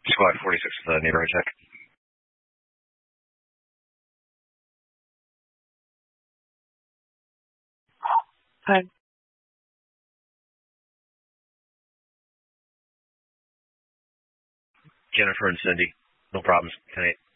Squad 46 with the neighborhood check. Hi. Jennifer and Cindy. No problems. 10-8.